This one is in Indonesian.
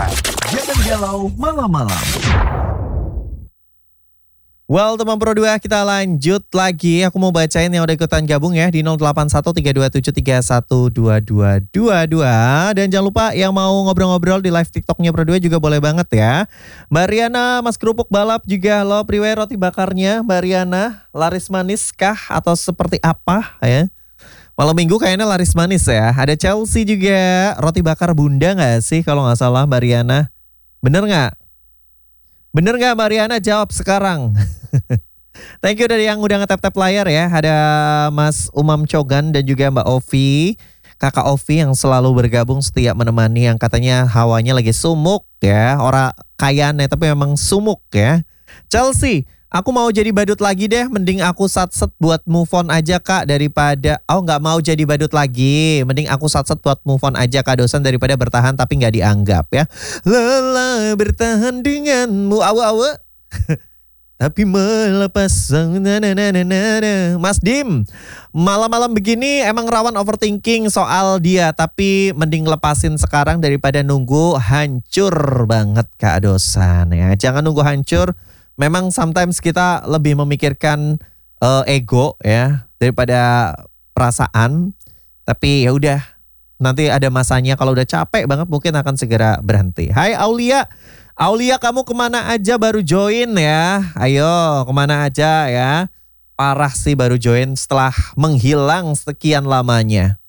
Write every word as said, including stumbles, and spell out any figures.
Tepat. Jangan galau malam-malam. Well, teman Pro dua, kita lanjut lagi. Aku mau bacain yang udah ikutan gabung ya di nol delapan satu tiga dua tujuh tiga satu dua dua dua dua. Dan jangan lupa yang mau ngobrol-ngobrol di live TikToknya Pro dua juga boleh banget ya. Mbak Riana, Mas Kerupuk Balap juga. Halo, priwe roti bakarnya Mbak Riana. Laris manis kah atau seperti apa ya? Malam minggu kayaknya laris manis ya. Ada Chelsea juga. Roti bakar bunda gak sih kalau gak salah Mbak Riana? Bener gak? Bener gak Mbak Riana? Jawab sekarang. Thank you dari yang udah nge-tap-tap layar ya. Ada Mas Umam Cogan dan juga Mbak Ovi, Kakak Ovi yang selalu bergabung setiap menemani, yang katanya hawanya lagi sumuk ya. Orang kayane tapi memang sumuk ya. Chelsea, aku mau jadi badut lagi deh. Mending aku sat-set buat move on aja kak, daripada oh nggak mau jadi badut lagi. Mending aku sat-set buat move on aja kak dosen, daripada bertahan tapi nggak dianggap ya. Lelah bertahan denganmu awa-awa. Tapi melepas. Mas Dim, malam-malam begini emang rawan overthinking soal dia, tapi mending lepasin sekarang daripada nunggu hancur banget Kak Dosan ya. Jangan nunggu hancur. Memang sometimes kita lebih memikirkan uh, ego ya daripada perasaan. Tapi ya udah, nanti ada masanya kalau udah capek banget mungkin akan segera berhenti. Hai Aulia. Aulia, kamu kemana aja baru join ya? Ayo kemana aja ya? Parah sih baru join setelah menghilang sekian lamanya.